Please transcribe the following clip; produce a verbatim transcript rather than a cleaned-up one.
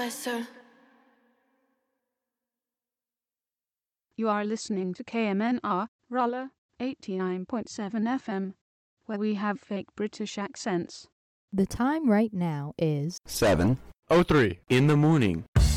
lesser. You are listening to K M N R, Rolla, eighty-nine point seven F M, where we have fake British accents. The time right now is seven oh three in the morning.